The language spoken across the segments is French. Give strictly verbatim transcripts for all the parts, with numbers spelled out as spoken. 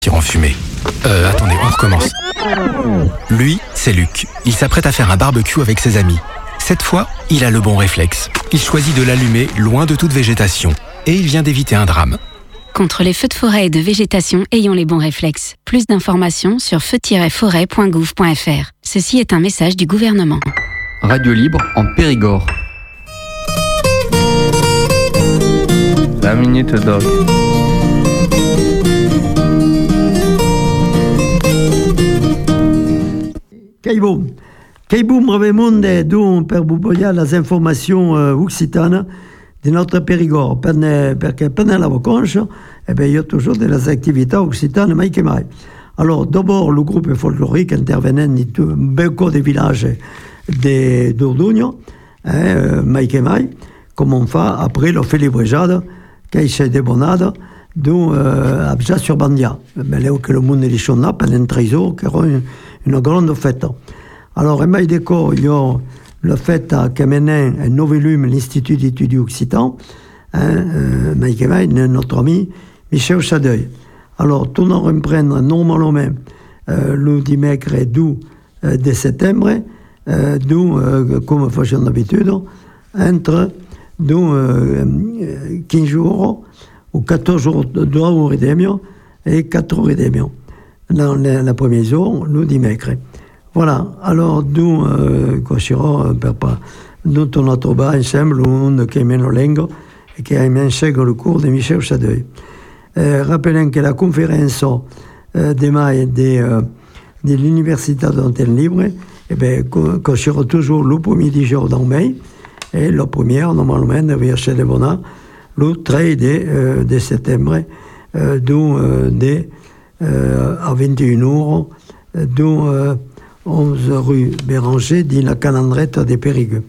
en fumée. Euh, attendez, on recommence. Lui, c'est Luc. Il s'apprête à faire un barbecue avec ses amis. Cette fois, il a le bon réflexe. Il choisit de l'allumer loin de toute végétation. Et il vient d'éviter un drame. Contre les feux de forêt et de végétation, ayons les bons réflexes. Plus d'informations sur feu tiret forêt point gouv point f r. Ceci est un message du gouvernement. Radio libre en Périgord. La minute dog. Caïboum. Caïboum Revemonde, d'où per buboia les informations euh, occitanes de notre Périgord. Parce que pendant la vacances, eh ben, il y a toujours des activités occitanes, mai que mai. Alors, d'abord, le groupe folklorique intervenant dans beaucoup de villages de d'Ordugno, hein, mai que mai, comme on fait après le félibrejade, qui est des bonades, d'où euh, Abja sur Bandia. Mais là, que le monde est là pendant treize jours, qui aura une, une grande fête. Alors, en mai déco, il y a le fait qui mené un nouveau volume l'Institut d'études occitan, hein, euh, mai que mai, notre ami Michel Chadeuil. Alors, tout nous reprendre normalement euh, le dimanche deux euh, de septembre, euh, d'où, euh, comme faisons d'habitude, entre d'où, euh, quinze jours ou quatorze jours, deux heures et demie et quatre heures et demie. Dans la, la première jour, le dimanche. Voilà, alors d'où, euh, Cochiro, per pas, nous on a trouvé ensemble le monde qui aime la langue et qui a aimé le cours de Michel Chadeuil. Euh, rappelons que la conférence euh, de mai de, euh, de l'Université d'Antenne Libre, eh bien, Cochiro toujours le premier du jour dans mai, et la première, normalement, devait chez les Bonats, le treize de, euh, de septembre, euh, d'où euh, de, euh, à vingt et une heures, d'où euh, onze rue Béranger, dit la calendrette des Périgueux.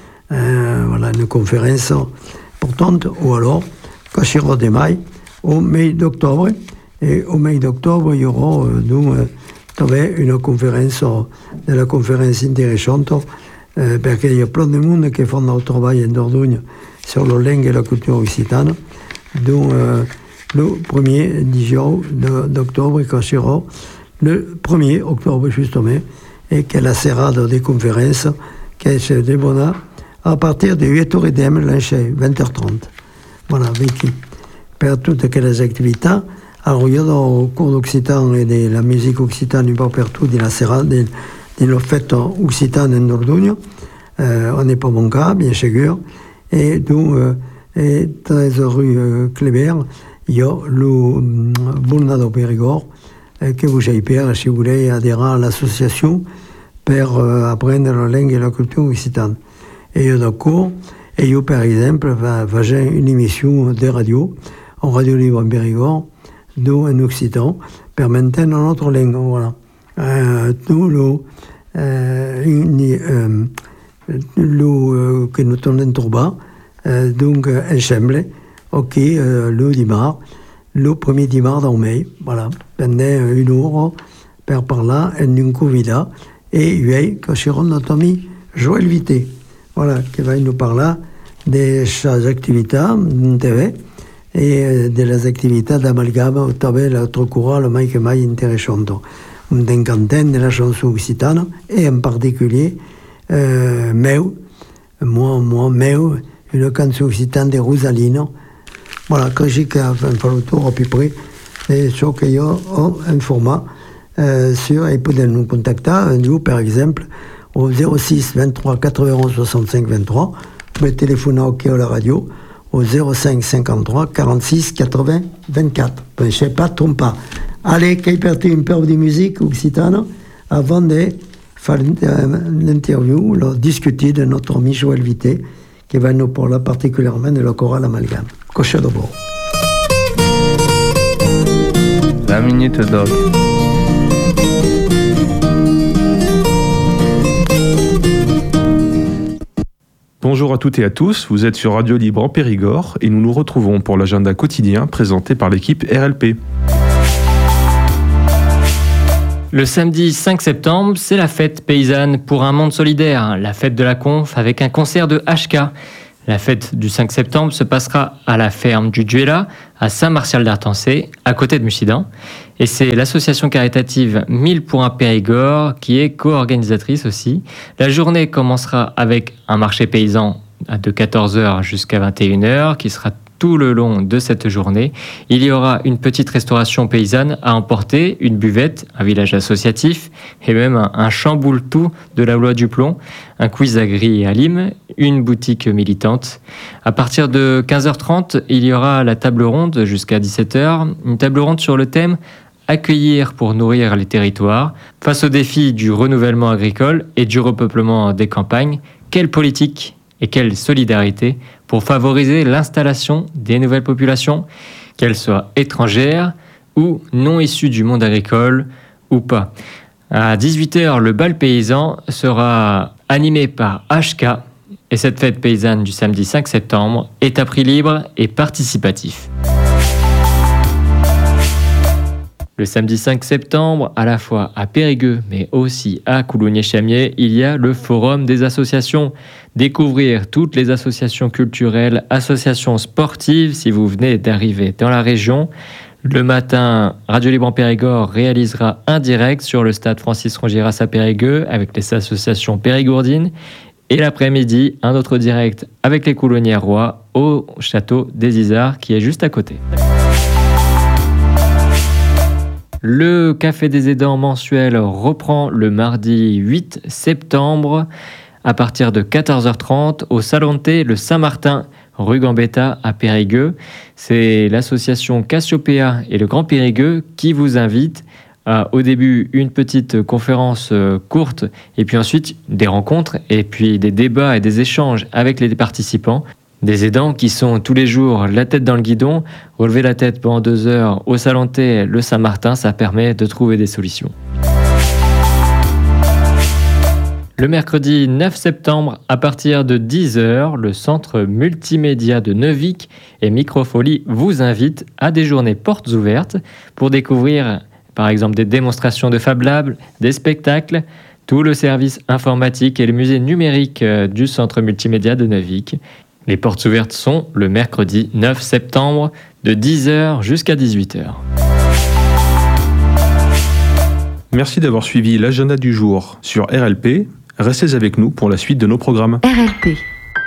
Euh, voilà, une conférence importante, ou alors, Cochiro de mai, au mai d'octobre, et au mai d'octobre, il y aura euh, d'où, euh, une conférence, de la conférence intéressante, euh, parce qu'il y a plein de monde qui font leur travail en Dordogne sur la langue et la culture occitane, dont euh, le premier jour d'octobre, quand sera le premier octobre justement, et qu'elle a serrade des conférences qui se débuteront à partir de huit heures trente, lundi, vingt heures trente. Voilà, Vicky. Pour toutes les activités, alors il y a dans le cours d'occitan et de la musique occitane, un peu partout, de la serrade, de, de la fête occitane en Dordogne. Euh, on n'est pas mon cas, bien sûr. Et donc, euh, et treize rue euh, Kléber, il y a le Boulnado Périgord, euh, que vous avez peur si vous voulez adhérer à l'association pour euh, apprendre la langue et la culture occitane. Et il y a d'accord, et il y a par exemple, va, va une émission de radio, en radio libre en Périgord, d'où un occitan, pour maintenir notre langue. Voilà. Euh, tout le, euh, une, euh, le euh, que nous tournons trop bas, euh, donc ensemble, ok, euh, le dimanche, le premier dimanche en mai, voilà, pendant une heure, par par là, en une covida, et lui, que sera notre ami Joël Vité, voilà, qui va nous parler de ses activités en T V et de les activités d'amalgame au tabel l'autre courant, le mai que mai intéressant. Une cinquantaine de la chanson occitane, et en particulier, euh, Meu, moi, moi, Meu, une canson occitane de Rosalino. Voilà, quand j'ai fait le tour à peu près, et ce qu'il y a un format euh, sur, et pouvez nous contacter, nous, par exemple, au zéro six vingt-trois quatre-vingt-onze soixante-cinq vingt-trois, vous pouvez téléphoner au quai à la radio, au zéro cinq cinquante-trois quarante-six quatre-vingts vingt-quatre. Je ne sais pas, trompe pas. Allez, qu'il y ait une peur de musique occitane, avant de faire l'interview, de discuter de notre ami Joël Vité, qui va nous parler particulièrement de la chorale amalgame. Coche d'abord. La minute dog. Bonjour à toutes et à tous, vous êtes sur Radio Libre en Périgord et nous nous retrouvons pour l'agenda quotidien présenté par l'équipe R L P. Le samedi cinq septembre, c'est la fête paysanne pour un monde solidaire, la fête de la conf avec un concert de H K. La fête du cinq septembre se passera à la ferme du Duella, à Saint-Martial d'Artancé, à côté de Mussidan. Et c'est l'association caritative mille pour un Périgord qui est co-organisatrice aussi. La journée commencera avec un marché paysan de quatorze heures jusqu'à vingt et une heures qui sera tout le long de cette journée. Il y aura une petite restauration paysanne à emporter, une buvette, un village associatif et même un, un chamboule-tout de la loi du plomb, un quiz agri et à Lime, une boutique militante. À partir de quinze heures trente, il y aura la table ronde jusqu'à dix-sept heures, une table ronde sur le thème accueillir pour nourrir les territoires. Face aux défis du renouvellement agricole et du repeuplement des campagnes, quelle politique et quelle solidarité pour favoriser l'installation des nouvelles populations, qu'elles soient étrangères ou non issues du monde agricole ou pas. À dix-huit heures, le bal paysan sera animé par H K et cette fête paysanne du samedi cinq septembre est à prix libre et participatif. Le samedi cinq septembre, à la fois à Périgueux, mais aussi à Coulommiers-Chamiers, il y a le Forum des associations. Découvrir toutes les associations culturelles, associations sportives, si vous venez d'arriver dans la région. Le matin, Radio Libre en Périgord réalisera un direct sur le stade Francis Rongiras à Périgueux avec les associations périgourdines. Et l'après-midi, un autre direct avec les Coulonnières-Rois au château des Isards qui est juste à côté. Le Café des aidants mensuel reprend le mardi huit septembre à partir de quatorze heures trente au Salon de thé Le Saint-Martin, rue Gambetta à Périgueux. C'est l'association Cassiopéa et le Grand Périgueux qui vous invitent à, au début, une petite conférence euh, courte et puis ensuite des rencontres et puis des débats et des échanges avec les participants. Des aidants qui sont tous les jours la tête dans le guidon, relever la tête pendant deux heures au Salon de thé Le Saint-Martin, ça permet de trouver des solutions. Le mercredi neuf septembre, à partir de dix heures, le centre multimédia de Neuvic et Microfolie vous invite à des journées portes ouvertes pour découvrir par exemple des démonstrations de Fab Lab, des spectacles, tout le service informatique et le musée numérique du centre multimédia de Neuvic. Les portes ouvertes sont le mercredi neuf septembre de dix heures jusqu'à dix-huit heures. Merci d'avoir suivi l'agenda du jour sur R L P. Restez avec nous pour la suite de nos programmes. R L P.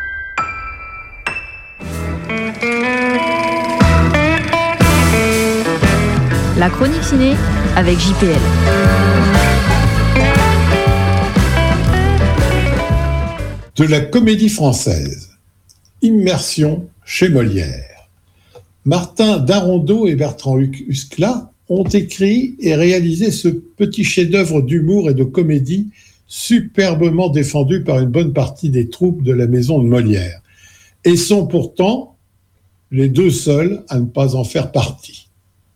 La chronique ciné avec J P L. De la comédie française. Immersion chez Molière. Martin Darondeau et Bertrand Huskla ont écrit et réalisé ce petit chef-d'œuvre d'humour et de comédie superbement défendu par une bonne partie des troupes de la maison de Molière, et sont pourtant les deux seuls à ne pas en faire partie.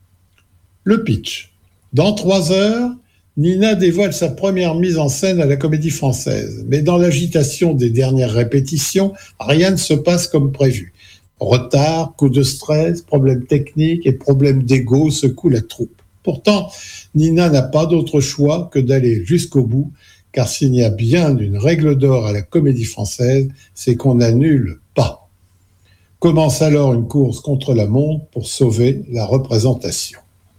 Le pitch. Dans trois heures, Nina dévoile sa première mise en scène à la Comédie Française, mais dans l'agitation des dernières répétitions, rien ne se passe comme prévu. Retard, coup de stress, problèmes techniques et problèmes d'ego secouent la troupe. Pourtant, Nina n'a pas d'autre choix que d'aller jusqu'au bout, car s'il y a bien une règle d'or à la Comédie Française, c'est qu'on n'annule pas. Commence alors une course contre la montre pour sauver la représentation.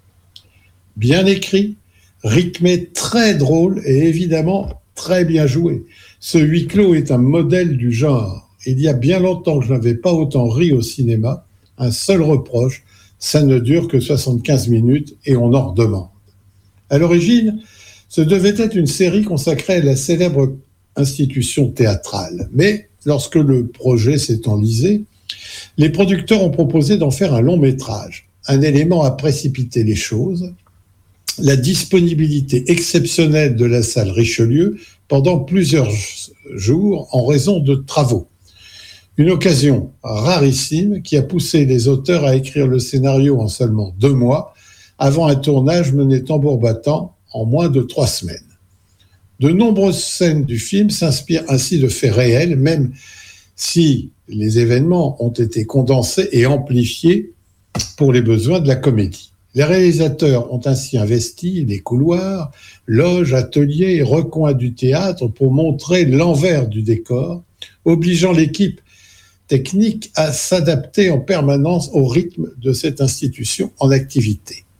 Bien écrit, rythmé, très drôle et évidemment très bien joué. Ce huis clos est un modèle du genre. Il y a bien longtemps que je n'avais pas autant ri au cinéma. Un seul reproche, ça ne dure que soixante-quinze minutes et on en redemande. À l'origine, ce devait être une série consacrée à la célèbre institution théâtrale. Mais lorsque le projet s'est enlisé, les producteurs ont proposé d'en faire un long métrage. Un élément a précipité les choses. La disponibilité exceptionnelle de la salle Richelieu pendant plusieurs jours en raison de travaux. Une occasion rarissime qui a poussé les auteurs à écrire le scénario en seulement deux mois, avant un tournage mené tambour battant en moins de trois semaines. De nombreuses scènes du film s'inspirent ainsi de faits réels, même si les événements ont été condensés et amplifiés pour les besoins de la comédie. Les réalisateurs ont ainsi investi les couloirs, loges, ateliers et recoins du théâtre pour montrer l'envers du décor, obligeant l'équipe technique à s'adapter en permanence au rythme de cette institution en activité.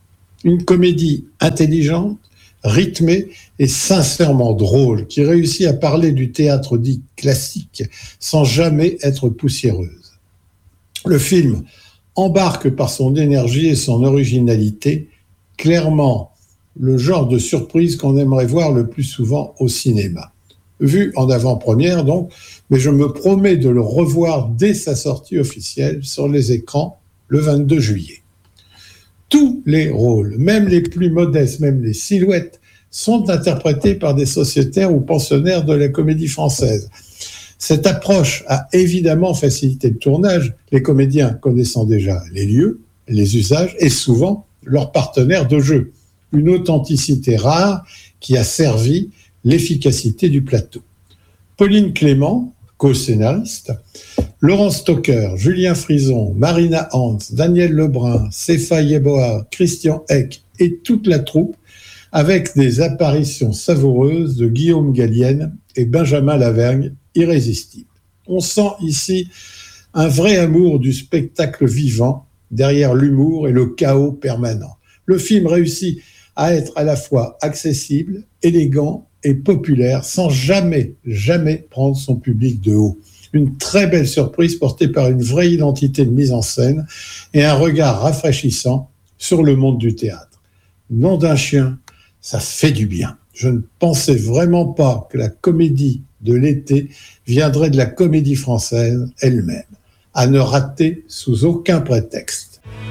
Une comédie intelligente, rythmée et sincèrement drôle, qui réussit à parler du théâtre dit classique sans jamais être poussiéreuse. Le film embarque par son énergie et son originalité, clairement le genre de surprise qu'on aimerait voir le plus souvent au cinéma. Vu en avant-première donc, mais je me promets de le revoir dès sa sortie officielle sur les écrans le vingt-deux juillet. Tous les rôles, même les plus modestes, même les silhouettes, sont interprétés par des sociétaires ou pensionnaires de la Comédie Française. Cette approche a évidemment facilité le tournage, les comédiens connaissant déjà les lieux, les usages et souvent leurs partenaires de jeu. Une authenticité rare qui a servi l'efficacité du plateau. Pauline Clément, co-scénariste, Laurence Stocker, Julien Frison, Marina Hans, Daniel Lebrun, Sefa Yeboah, Christian Eck et toute la troupe, avec des apparitions savoureuses de Guillaume Gallienne et Benjamin Lavergne, irrésistibles. On sent ici un vrai amour du spectacle vivant derrière l'humour et le chaos permanent. Le film réussit à être à la fois accessible, élégant et populaire, sans jamais, jamais prendre son public de haut. Une très belle surprise portée par une vraie identité de mise en scène et un regard rafraîchissant sur le monde du théâtre. Nom d'un chien, ça fait du bien. Je ne pensais vraiment pas que la comédie de l'été viendrait de la Comédie Française elle-même. À ne rater sous aucun prétexte.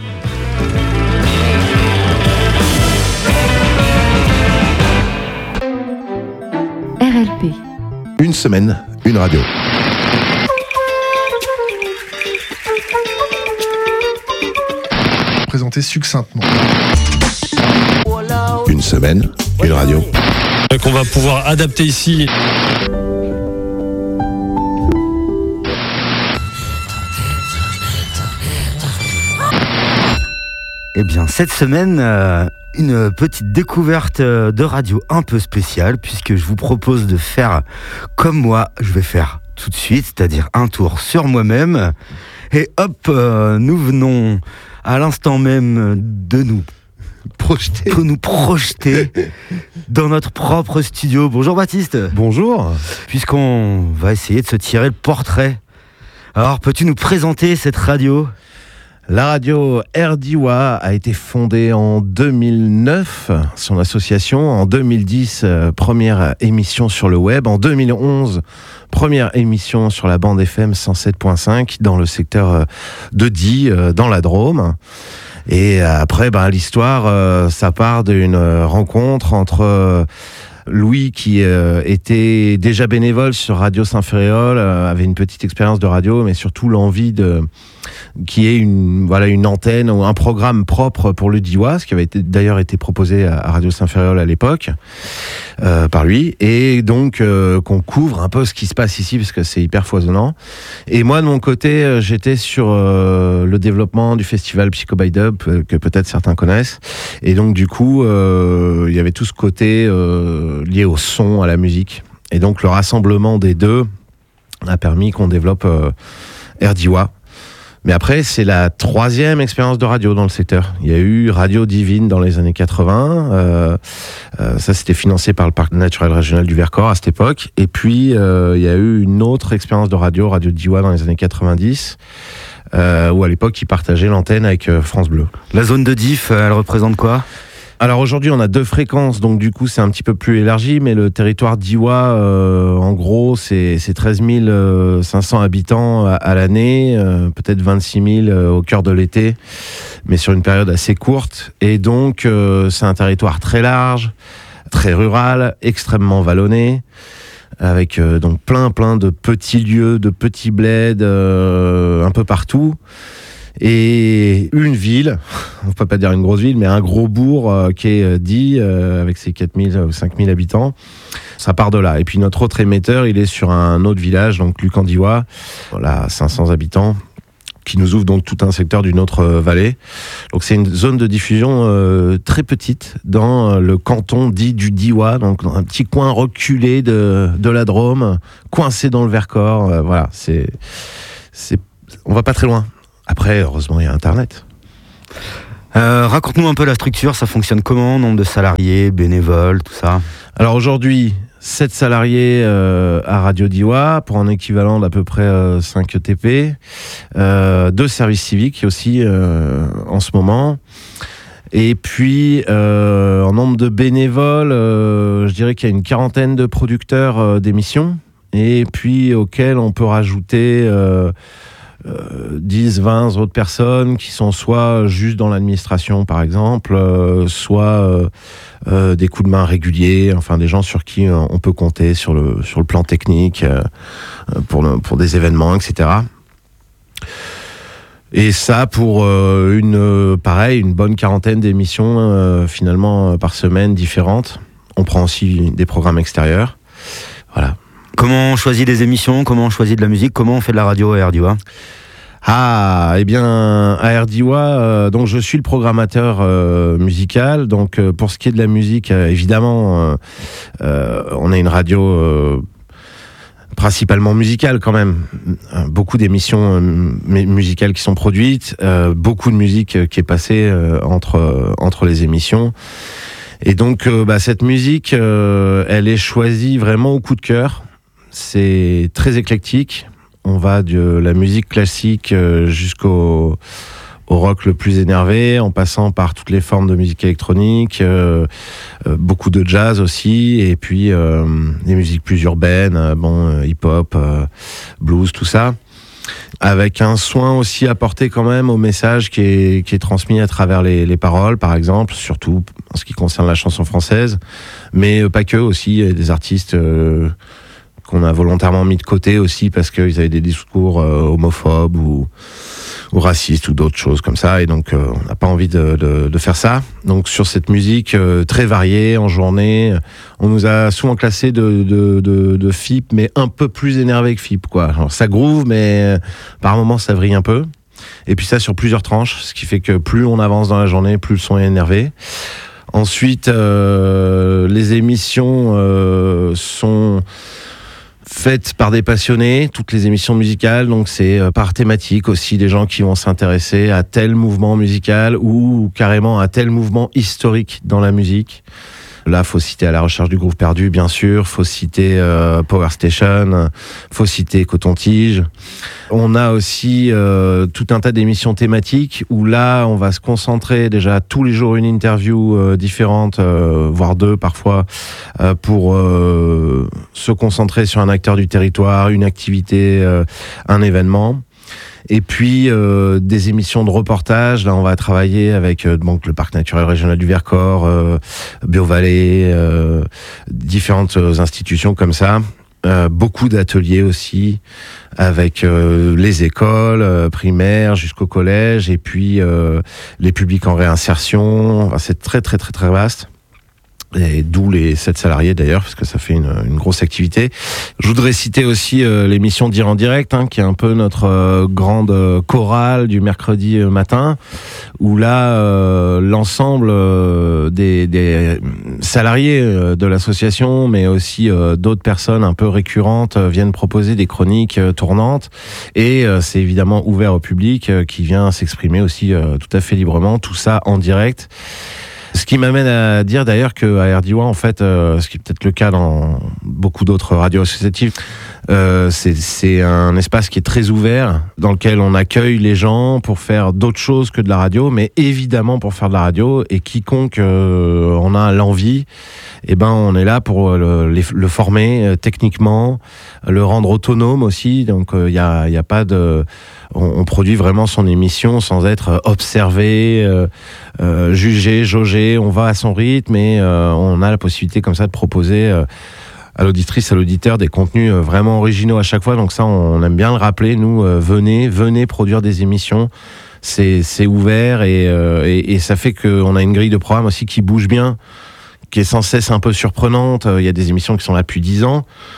R L P. Une semaine, une radio. Présenté succinctement. Une semaine, une radio. Qu'on va pouvoir adapter ici. Eh bien, cette semaine, euh, une petite découverte de radio un peu spéciale, puisque je vous propose de faire comme moi, je vais faire tout de suite, c'est-à-dire un tour sur moi-même. Et hop, euh, nous venons à l'instant même de nous projeter, pour nous projeter dans notre propre studio. Bonjour Baptiste. Bonjour. Puisqu'on va essayer de se tirer le portrait. Alors, peux-tu nous présenter cette radio ? La radio Erdiwa a été fondée en deux mille neuf, son association. En deux mille dix, euh, première émission sur le web. En deux mille onze, première émission sur la bande F M cent sept virgule cinq dans le secteur de Die, euh, dans la Drôme. Et après, ben, l'histoire, euh, ça part d'une rencontre entre euh, Louis, qui euh, était déjà bénévole sur Radio Saint-Ferréol, euh, avait une petite expérience de radio, mais surtout l'envie de qui est une voilà une antenne ou un programme propre pour le Diois, ce qui avait été, d'ailleurs été proposé à, à Radio Saint-Ferréol à l'époque euh, par lui, et donc euh, qu'on couvre un peu ce qui se passe ici parce que c'est hyper foisonnant. Et moi de mon côté, euh, j'étais sur euh, le développement du festival Psycho by Dub euh, que peut-être certains connaissent, et donc du coup euh, il y avait tout ce côté euh, lié au son, à la musique, et donc le rassemblement des deux a permis qu'on développe euh, Erdiwa. Mais après, c'est la troisième expérience de radio dans le secteur. Il y a eu Radio Divine dans les années quatre-vingts. Euh, euh, ça, c'était financé par le Parc naturel régional du Vercors à cette époque. Et puis, euh, il y a eu une autre expérience de radio, Radio Diois, dans les années quatre-vingt-dix, euh, où à l'époque, ils partageaient l'antenne avec euh, France Bleu. La zone de diff, elle représente quoi ? Alors aujourd'hui, on a deux fréquences, donc du coup, c'est un petit peu plus élargi, mais le territoire d'Iwa, euh, en gros, c'est, c'est treize mille cinq cents habitants à, à l'année, euh, peut-être vingt-six mille euh, au cœur de l'été, mais sur une période assez courte. Et donc, euh, c'est un territoire très large, très rural, extrêmement vallonné, avec euh, donc plein, plein de petits lieux, de petits bleds, euh, un peu partout. Et une ville, on ne peut pas dire une grosse ville, mais un gros bourg euh, qui est Die, euh, avec ses quatre mille ou cinq mille habitants. Ça part de là. Et puis notre autre émetteur, il est sur un autre village, donc Lucandiwa, voilà, cinq cents habitants, qui nous ouvre donc tout un secteur d'une autre euh, vallée. Donc c'est une zone de diffusion euh, très petite dans le canton dit du Diois, donc dans un petit coin reculé de, de la Drôme, coincé dans le Vercors. Euh, voilà, c'est, c'est, on va pas très loin. Après, heureusement, il y a Internet. Euh, raconte-nous un peu la structure, ça fonctionne comment, nombre de salariés, bénévoles, tout ça. Alors aujourd'hui, sept salariés euh, à Radio Diois pour un équivalent d'à peu près euh, cinq E T P, euh, deux services civiques aussi euh, en ce moment. Et puis, euh, en nombre de bénévoles, euh, je dirais qu'il y a une quarantaine de producteurs euh, d'émissions, et puis auxquels on peut rajouter euh, euh, dix, vingt autres personnes qui sont soit juste dans l'administration, par exemple, euh, soit euh, euh, des coups de main réguliers, enfin des gens sur qui euh, on peut compter sur le, sur le plan technique, euh, pour, le, pour des événements, et cetera. Et ça pour euh, une euh, pareil une bonne quarantaine d'émissions euh, finalement euh, par semaine différentes. On prend aussi des programmes extérieurs. Voilà. Comment on choisit des émissions, comment on choisit de la musique, comment on fait de la radio à R D I W A ? Ah, eh bien, à R D I W A, euh, donc je suis le programmateur euh, musical. Donc euh, pour ce qui est de la musique, euh, évidemment, euh, euh, on a une radio euh, principalement musicale quand même. Beaucoup d'émissions euh, musicales qui sont produites, euh, beaucoup de musique euh, qui est passée euh, entre, euh, entre les émissions. Et donc euh, bah, cette musique, euh, elle est choisie vraiment au coup de cœur. C'est très éclectique. On va de la musique classique euh, jusqu'au au rock le plus énervé, en passant par toutes les formes de musique électronique, euh, euh, beaucoup de jazz aussi, et puis euh, des musiques plus urbaines, euh, bon, euh, hip-hop, euh, blues, tout ça, avec un soin aussi apporté quand même au message qui est, qui est transmis à travers les, les paroles, par exemple, surtout en ce qui concerne la chanson française, mais pas que, aussi des artistes euh, qu'on a volontairement mis de côté aussi parce qu'ils avaient des discours euh, homophobes ou ou racistes ou d'autres choses comme ça, et donc euh, on n'a pas envie de, de, de faire ça. Donc sur cette musique euh, très variée en journée, on nous a souvent classé de, de, de, de F I P, mais un peu plus énervé que F I P, quoi. Alors, ça groove, mais par moments ça vrille un peu. Et puis ça sur plusieurs tranches, ce qui fait que plus on avance dans la journée, plus le son est énervé. Ensuite, euh, les émissions euh, sont faites par des passionnés, toutes les émissions musicales, donc c'est euh, par thématique aussi, des gens qui vont s'intéresser à tel mouvement musical ou carrément à tel mouvement historique dans la musique. Là, faut citer À la recherche du groove perdu, bien sûr, faut citer euh, Power Station, faut citer Coton-Tige. On a aussi euh, tout un tas d'émissions thématiques où là, on va se concentrer déjà tous les jours une interview euh, différente, euh, voire deux parfois, euh, pour euh, se concentrer sur un acteur du territoire, une activité, euh, un événement. Et puis euh, des émissions de reportage. Là, on va travailler avec euh, donc le parc naturel régional du Vercors, euh, Biovallée, euh, différentes institutions comme ça. Euh, beaucoup d'ateliers aussi avec euh, les écoles euh, primaires jusqu'au collège, et puis euh, les publics en réinsertion. Enfin, c'est très très très très vaste. Et d'où les sept salariés d'ailleurs, parce que ça fait une, une grosse activité. Je voudrais citer aussi euh, l'émission Dire en direct, hein, qui est un peu notre euh, grande euh, chorale du mercredi matin, où là, euh, l'ensemble euh, des, des salariés euh, de l'association, mais aussi euh, d'autres personnes un peu récurrentes, euh, viennent proposer des chroniques euh, tournantes. Et euh, c'est évidemment ouvert au public euh, qui vient s'exprimer aussi euh, tout à fait librement, tout ça en direct. Ce qui m'amène à dire d'ailleurs qu'à R D I W A, en fait, euh, ce qui est peut-être le cas dans beaucoup d'autres radios associatives, euh, c'est, c'est un espace qui est très ouvert, dans lequel on accueille les gens pour faire d'autres choses que de la radio, mais évidemment pour faire de la radio, et quiconque euh, en a l'envie, eh ben, on est là pour le, le former euh, techniquement, le rendre autonome aussi, donc il euh, n'y a, y a pas de... On, on produit vraiment son émission sans être observé, euh, euh, jugé, jaugé. On va à son rythme, et euh, on a la possibilité comme ça de proposer euh, à l'auditrice, à l'auditeur des contenus euh, vraiment originaux à chaque fois. Donc ça, on, on aime bien le rappeler. Nous, euh, venez, venez produire des émissions. C'est, c'est ouvert, et, euh, et, et ça fait qu'on a une grille de programme aussi qui bouge bien, qui est sans cesse un peu surprenante. Il y a des émissions qui sont là depuis dix ans.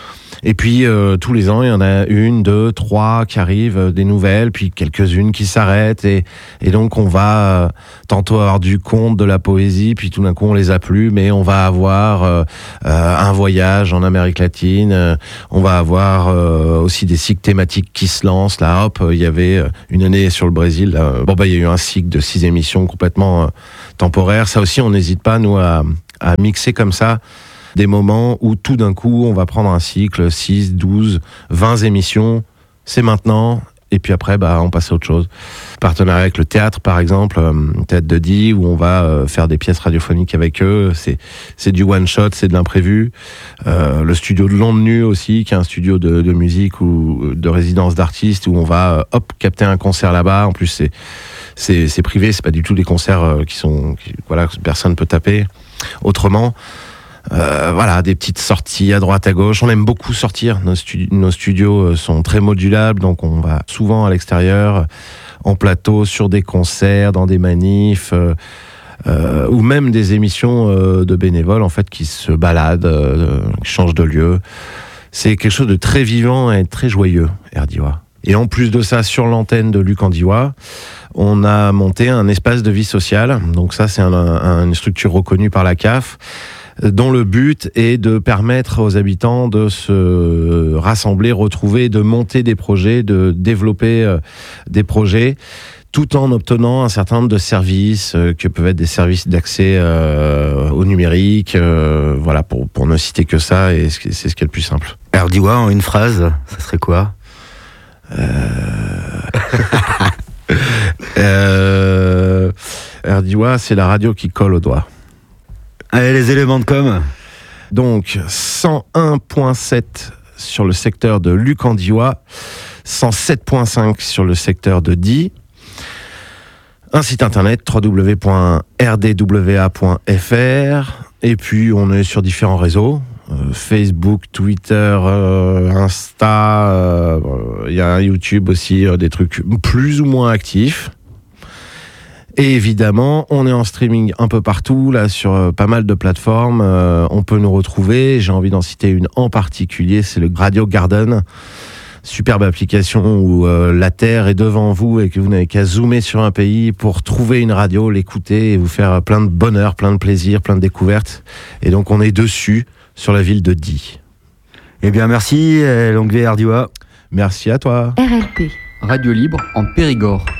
Et puis euh, tous les ans, il y en a une, deux, trois qui arrivent, euh, des nouvelles, puis quelques-unes qui s'arrêtent. Et, et donc on va euh, tantôt avoir du conte, de la poésie, puis tout d'un coup on les a plus, mais on va avoir euh, euh, un voyage en Amérique latine, euh, on va avoir euh, aussi des cycles thématiques qui se lancent. Là, hop, il y avait une année sur le Brésil. Là, bon bah il y a eu un cycle de six émissions complètement euh, temporaires. Ça aussi, on n'hésite pas nous à, à mixer comme ça des moments où tout d'un coup, on va prendre un cycle, six, douze, vingt émissions, c'est maintenant, et puis après, bah, on passe à autre chose. Partenariat avec le théâtre, par exemple, euh, Tête de Die, où on va euh, faire des pièces radiophoniques avec eux, c'est, c'est du one-shot, c'est de l'imprévu. Euh, le studio de Londe Nue aussi, qui est un studio de, de musique ou de résidence d'artistes, où on va, euh, hop, capter un concert là-bas. En plus, c'est, c'est, c'est privé, c'est pas du tout des concerts euh, qui sont, qui, voilà, que personne peut taper. Autrement, Euh, voilà, des petites sorties à droite à gauche. On aime beaucoup sortir. Nos, studi- nos studios sont très modulables, donc on va souvent à l'extérieur, en plateau, sur des concerts, dans des manifs, euh, euh, ou même des émissions euh, de bénévoles en fait qui se baladent, euh, qui changent de lieu. C'est quelque chose de très vivant et très joyeux, Erdiwa. Et en plus de ça, sur l'antenne de Luc Andiwa, on a monté un espace de vie sociale. Donc ça, c'est un, un, une structure reconnue par la C A F, dont le but est de permettre aux habitants de se rassembler, retrouver, de monter des projets, de développer euh, des projets, tout en obtenant un certain nombre de services, euh, que peuvent être des services d'accès euh, au numérique, euh, voilà, pour, pour ne citer que ça, et c'est ce qui est le plus simple. Erdiwa, en une phrase, ça serait quoi ? euh... euh... Erdiwa, c'est la radio qui colle au doigt. Allez, les éléments de com. Donc, cent un virgule sept sur le secteur de Luc Andiwa, cent sept virgule cinq sur le secteur de Die. Un site internet, w w w point r d w a point f r. Et puis, on est sur différents réseaux. Euh, Facebook, Twitter, euh, Insta. Il euh, y a YouTube aussi, euh, des trucs plus ou moins actifs. Et évidemment, on est en streaming un peu partout, là, sur euh, pas mal de plateformes. Euh, on peut nous retrouver. J'ai envie d'en citer une en particulier, c'est le Radio Garden. Superbe application où euh, la Terre est devant vous et que vous n'avez qu'à zoomer sur un pays pour trouver une radio, l'écouter et vous faire plein de bonheur, plein de plaisir, plein de découvertes. Et donc, on est dessus, sur la ville de Die. Eh bien, merci, longue vie Erdiwa. Merci à toi. R L P. Radio libre en Périgord.